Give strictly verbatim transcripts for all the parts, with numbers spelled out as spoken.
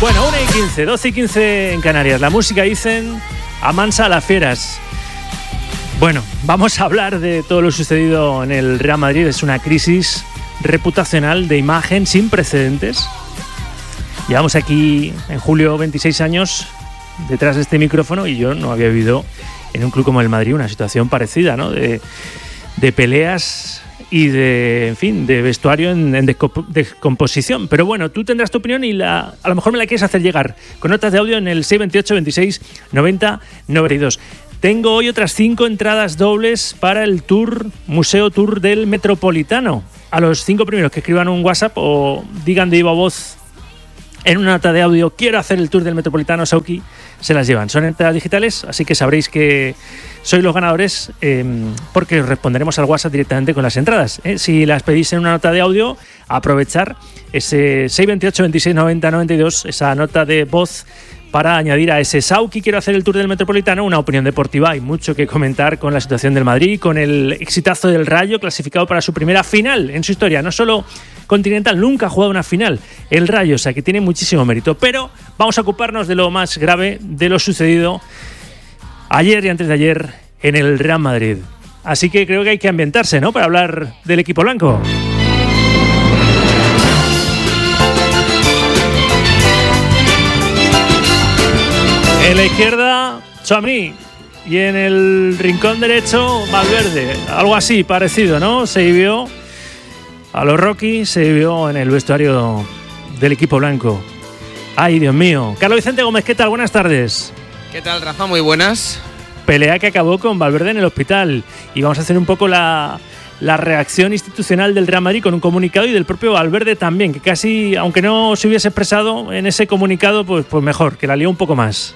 Bueno, una y quince, doce y quince en Canarias. La música, dicen, amansa a las fieras. Bueno, vamos a hablar de todo lo sucedido en el Real Madrid. Es una crisis reputacional de imagen sin precedentes. Llevamos aquí en julio veintiséis años detrás de este micrófono y yo no había vivido en un club como el Madrid una situación parecida, ¿no? De, de peleas y de, en fin, de vestuario en, en descomposición. Pero bueno, tú tendrás tu opinión y la, a lo mejor me la quieres hacer llegar con notas de audio en el seis veintiocho, veintiséis, noventa, noventa y dos. Tengo hoy otras cinco entradas dobles para el Tour, Museo Tour del Metropolitano. A los cinco primeros que escriban un WhatsApp o digan de viva voz en una nota de audio, quiero hacer el Tour del Metropolitano, Sauki, se las llevan. Son entradas digitales, así que sabréis que sois los ganadores eh, porque os responderemos al WhatsApp directamente con las entradas. ¿eh? Si las pedís en una nota de audio, aprovechar ese seis veintiocho, veintiséis, noventa, noventa y dos, esa nota de voz para añadir a ese Sauki, quiero hacer el Tour del Metropolitano, una opinión deportiva. Hay mucho que comentar con la situación del Madrid, con el exitazo del Rayo, clasificado para su primera final en su historia. No solo continental, nunca ha jugado una final el Rayo, o sea que tiene muchísimo mérito. Pero vamos a ocuparnos de lo más grave, de lo sucedido ayer y antes de ayer en el Real Madrid. Así que creo que hay que ambientarse, ¿no?, para hablar del equipo blanco. En la izquierda, Tchouaméni. Y en el rincón derecho, Valverde. Algo así, parecido, ¿no? Se vivió a los Rocky, se vivió en el vestuario del equipo blanco. ¡Ay, Dios mío! Carlos Vicente Gómez, ¿qué tal? Buenas tardes. ¿Qué tal, Rafa? Muy buenas. Pelea que acabó con Valverde en el hospital. Y vamos a hacer un poco la, la reacción institucional del Real Madrid con un comunicado y del propio Valverde también, que casi, aunque no se hubiese expresado en ese comunicado, pues, pues mejor, que la lió un poco más.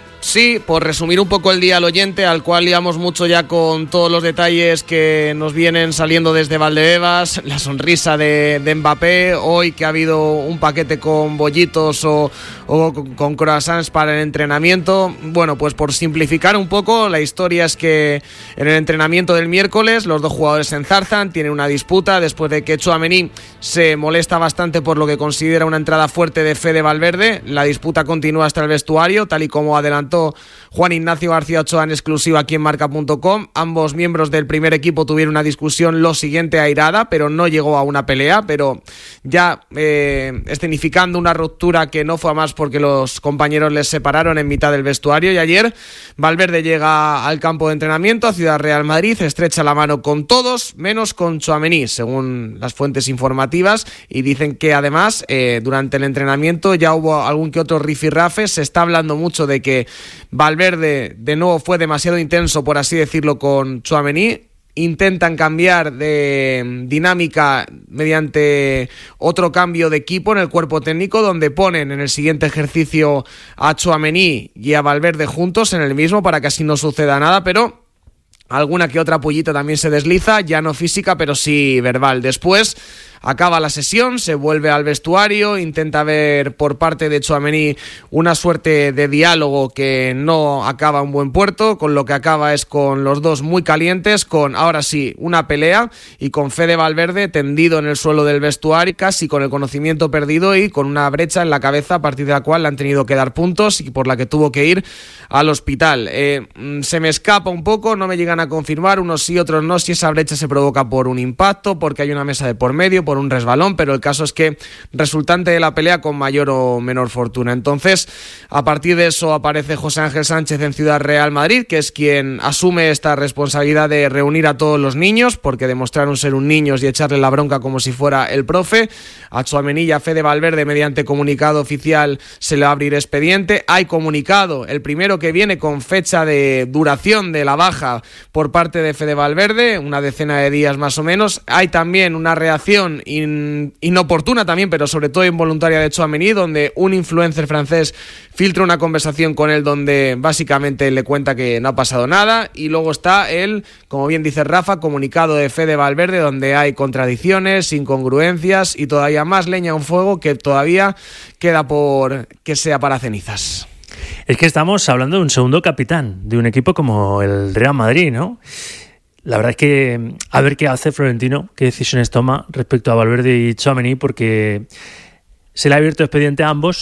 Sí, por resumir un poco el día al oyente, al cual liamos mucho ya con todos los detalles que nos vienen saliendo desde Valdebebas, la sonrisa de, de Mbappé, hoy que ha habido un paquete con bollitos o, o con, con croissants para el entrenamiento. Bueno, pues por simplificar un poco, la historia es que en el entrenamiento del miércoles los dos jugadores se enzarzan, tienen una disputa después de que Tchouaméni se molesta bastante por lo que considera una entrada fuerte de Fede Valverde. La disputa continúa hasta el vestuario, tal y como adelantó Juan Ignacio García Ochoa en exclusiva aquí en marca punto com. Ambos miembros del primer equipo tuvieron una discusión lo siguiente airada, pero no llegó a una pelea, pero ya eh, escenificando una ruptura que no fue a más porque los compañeros les separaron en mitad del vestuario. Y ayer Valverde llega al campo de entrenamiento a Ciudad Real Madrid, estrecha la mano con todos, menos con Tchouaméni, según las fuentes informativas, y dicen que además eh, durante el entrenamiento ya hubo algún que otro rifirrafe. Se está hablando mucho de que Valverde de nuevo fue demasiado intenso, por así decirlo, con Tchouaméni. Intentan cambiar de dinámica mediante otro cambio de equipo en el cuerpo técnico, donde ponen en el siguiente ejercicio a Tchouaméni y a Valverde juntos en el mismo para que así no suceda nada, pero alguna que otra pullita también se desliza, ya no física, pero sí verbal. Después acaba la sesión, se vuelve al vestuario, intenta ver por parte de Tchouaméni una suerte de diálogo que no acaba en buen puerto, con lo que acaba es con los dos muy calientes, con ahora sí una pelea y con Fede Valverde tendido en el suelo del vestuario, casi con el conocimiento perdido y con una brecha en la cabeza a partir de la cual le han tenido que dar puntos y por la que tuvo que ir al hospital. Eh, se me escapa un poco, no me llegan a confirmar, unos sí, otros no, si esa brecha se provoca por un impacto, porque hay una mesa de por medio, por un resbalón, pero el caso es que resultante de la pelea con mayor o menor fortuna. Entonces, a partir de eso aparece José Ángel Sánchez en Ciudad Real Madrid, que es quien asume esta responsabilidad de reunir a todos los niños, porque demostraron ser un niños y echarle la bronca como si fuera el profe. A Tchouaméni y a Fede Valverde, mediante comunicado oficial, se le va a abrir expediente. Hay comunicado, el primero que viene con fecha de duración de la baja por parte de Fede Valverde, una decena de días más o menos. Hay también una reacción in, inoportuna también, pero sobre todo involuntaria de Tchouaméni, donde un influencer francés filtra una conversación con él donde básicamente le cuenta que no ha pasado nada. Y luego está el, como bien dice Rafa, comunicado de Fede Valverde, donde hay contradicciones, incongruencias y todavía más leña a un fuego que todavía queda por que sea para cenizas. Es que estamos hablando de un segundo capitán de un equipo como el Real Madrid, ¿no? La verdad es que a ver qué hace Florentino, qué decisiones toma respecto a Valverde y Tchouaméni, porque se le ha abierto expediente a ambos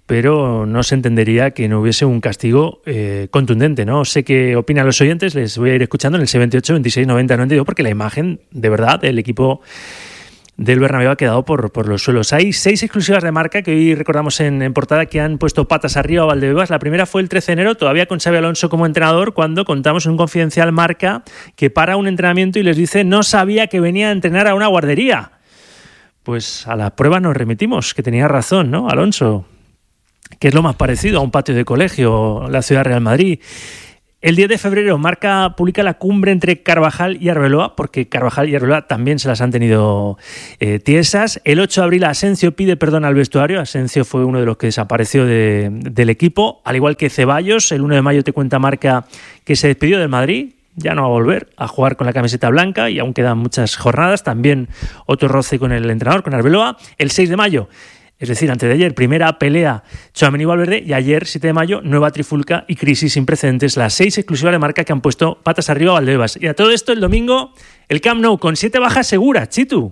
pero no se entendería que no hubiese un castigo eh, contundente, ¿no? Sé qué opinan los oyentes, les voy a ir escuchando en el seis veintiocho, veintiséis, noventa, noventa y dos, porque la imagen, de verdad, del equipo del Bernabéu ha quedado por, por los suelos. Hay seis exclusivas de marca que hoy recordamos en, en portada que han puesto patas arriba a Valdebebas. La primera fue el trece de enero, todavía con Xabi Alonso como entrenador, cuando contamos en un confidencial Marca que para un entrenamiento y les dice no sabía que venía a entrenar a una guardería. Pues a la prueba nos remitimos, que tenía razón, ¿no, Alonso? Que es lo más parecido a un patio de colegio, la ciudad Real Madrid. El diez de febrero Marca publica la cumbre entre Carvajal y Arbeloa, porque Carvajal y Arbeloa también se las han tenido eh, tiesas. El ocho de abril Asensio pide perdón al vestuario. Asensio fue uno de los que desapareció de, del equipo, al igual que Ceballos. El uno de mayo te cuenta Marca que se despidió del Madrid, ya no va a volver a jugar con la camiseta blanca y aún quedan muchas jornadas. También otro roce con el entrenador, con Arbeloa. El seis de mayo, es decir, antes de ayer, primera pelea Tchouaméni-Valverde, y ayer, siete de mayo, nueva trifulca y crisis sin precedentes. Las seis exclusivas de Marca que han puesto patas arriba a Valdebebas. Y a todo esto, el domingo, el Camp Nou con siete bajas seguras, Chitu.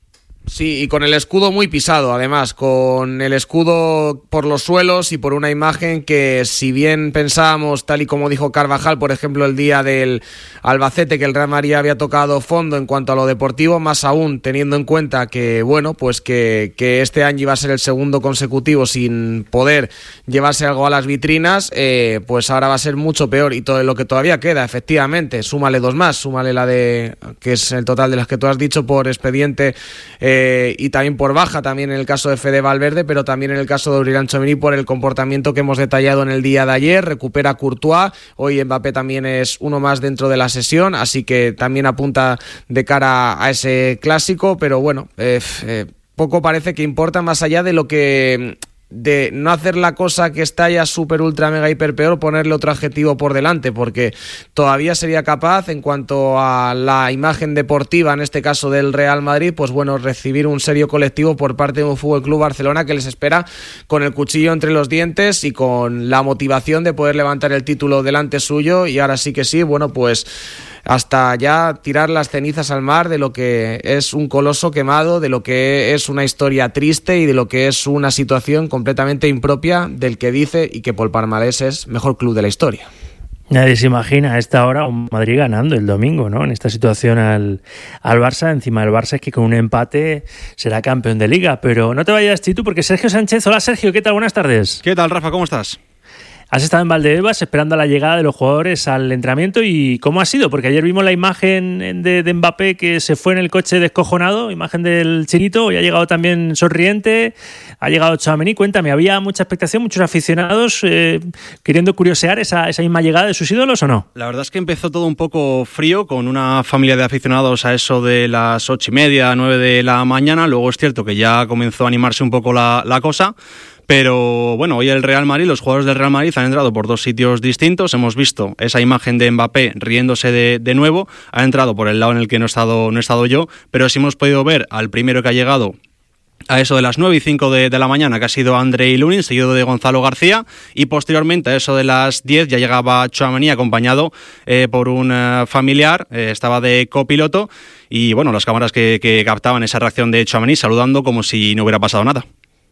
Sí, y con el escudo muy pisado, además, con el escudo por los suelos y por una imagen que, si bien pensábamos, tal y como dijo Carvajal, por ejemplo, el día del Albacete, que el Real Madrid había tocado fondo en cuanto a lo deportivo, más aún teniendo en cuenta que, bueno, pues que, que este año iba a ser el segundo consecutivo sin poder llevarse algo a las vitrinas, eh, pues ahora va a ser mucho peor. Y todo lo que todavía queda, efectivamente, súmale dos más, súmale la de, que es el total de las que tú has dicho por expediente, eh, Eh, y también por baja, también en el caso de Fede Valverde, pero también en el caso de Aurélien Tchouaméni por el comportamiento que hemos detallado en el día de ayer. Recupera Courtois, hoy Mbappé también es uno más dentro de la sesión, así que también apunta de cara a ese clásico, pero bueno, eh, eh, poco parece que importa más allá de lo que... de no hacer la cosa que está ya súper ultra mega hiper peor, ponerle otro adjetivo por delante, porque todavía sería capaz, en cuanto a la imagen deportiva, en este caso del Real Madrid, pues bueno, recibir un serio colectivo por parte de un F C Barcelona que les espera con el cuchillo entre los dientes y con la motivación de poder levantar el título delante suyo. Y ahora sí que sí, bueno, pues hasta ya tirar las cenizas al mar de lo que es un coloso quemado, de lo que es una historia triste y de lo que es una situación completamente impropia del que dice y que por palmarés es mejor club de la historia. Nadie se imagina a esta hora un Madrid ganando el domingo, ¿no? En esta situación al, al Barça. Encima del Barça es que con un empate será campeón de Liga. Pero no te vayas, Chitu, porque Sergio Sánchez... Hola, Sergio, ¿qué tal? Buenas tardes. ¿Qué tal, Rafa? ¿Cómo estás? Has estado en Valdebebas esperando a la llegada de los jugadores al entrenamiento, y ¿cómo ha sido? Porque ayer vimos la imagen de, de Mbappé que se fue en el coche descojonado, imagen del Chirito, y ha llegado también sonriente, ha llegado Tchouaméni. Cuéntame, ¿había mucha expectación, muchos aficionados eh, queriendo curiosear esa, esa misma llegada de sus ídolos o no? La verdad es que empezó todo un poco frío, con una familia de aficionados a eso de las ocho y media, nueve de la mañana. Luego es cierto que ya comenzó a animarse un poco la, la cosa. Pero bueno, hoy el Real Madrid, los jugadores del Real Madrid han entrado por dos sitios distintos. Hemos visto esa imagen de Mbappé riéndose de, de nuevo. Ha entrado por el lado en el que no he estado, no he estado yo, pero sí hemos podido ver al primero que ha llegado a eso de las nueve y cinco de, de la mañana, que ha sido Andrei Lunin, seguido de Gonzalo García, y posteriormente a eso de las diez ya llegaba Tchouaméni acompañado eh, por un eh, familiar, eh, estaba de copiloto, y bueno, las cámaras que, que captaban esa reacción de Tchouaméni saludando como si no hubiera pasado nada.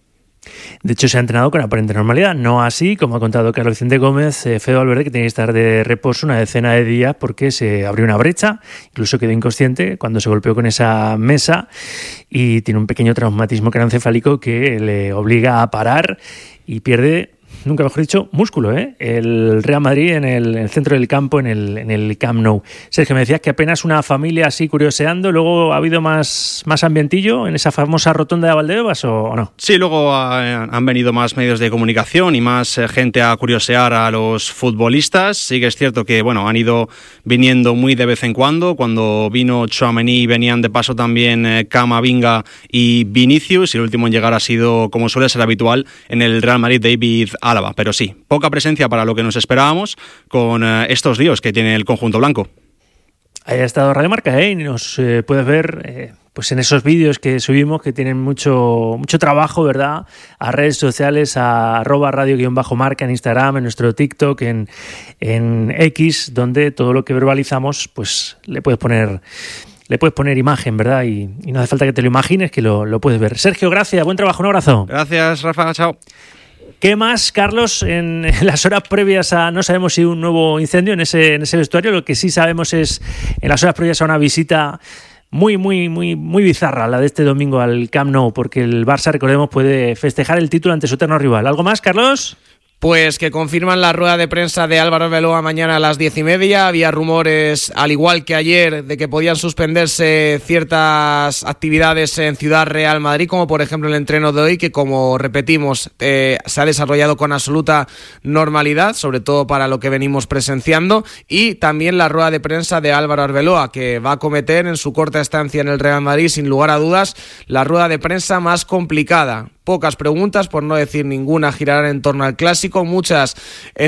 De hecho, se ha entrenado con aparente normalidad, no así como ha contado Carlos Vicente Gómez, eh, Fede Valverde, que tenía que estar de reposo una decena de días porque se abrió una brecha, incluso quedó inconsciente cuando se golpeó con esa mesa y tiene un pequeño traumatismo craneoencefálico que le obliga a parar y pierde, nunca mejor dicho, músculo, ¿eh? El Real Madrid en el, en el centro del campo, en el, en el Camp Nou. Sergio, me decías que apenas una familia así curioseando, luego ha habido más, más ambientillo en esa famosa rotonda de Valdebebas, ¿o, o no? Sí, luego ha, han venido más medios de comunicación y más eh, gente a curiosear a los futbolistas. Sí que es cierto que, bueno, han ido viniendo muy de vez en cuando. Cuando vino Tchouaméni venían de paso también eh, Camavinga y Vinicius, y el último en llegar ha sido, como suele ser habitual, en el Real Madrid, David Álava, pero sí, poca presencia para lo que nos esperábamos con eh, estos líos que tiene el conjunto blanco. Ahí ha estado Radio Marca, ¿eh? Y nos eh, puedes ver eh, pues en esos vídeos que subimos, que tienen mucho mucho trabajo, ¿verdad? A redes sociales, a arroba radio-marca en Instagram, en nuestro TikTok, en, en X, donde todo lo que verbalizamos, pues le puedes poner... Le puedes poner imagen, ¿verdad? Y, y no hace falta que te lo imagines, que lo, lo puedes ver. Sergio, gracias, buen trabajo, un abrazo. Gracias, Rafa, chao. ¿Qué más, Carlos, en, en las horas previas a, no sabemos si un nuevo incendio en ese, en ese vestuario? Lo que sí sabemos es en las horas previas a una visita muy, muy, muy, muy bizarra, la de este domingo al Camp Nou, porque el Barça, recordemos, puede festejar el título ante su eterno rival. ¿Algo más, Carlos? Pues que confirman la rueda de prensa de Álvaro Arbeloa mañana a las diez y media. Había rumores, al igual que ayer, de que podían suspenderse ciertas actividades en Ciudad Real Madrid, como por ejemplo el entreno de hoy, que como repetimos, eh, se ha desarrollado con absoluta normalidad, sobre todo para lo que venimos presenciando, y también la rueda de prensa de Álvaro Arbeloa, que va a acometer en su corta estancia en el Real Madrid, sin lugar a dudas, la rueda de prensa más complicada. Pocas preguntas, por no decir ninguna, girarán en torno al clásico, muchas en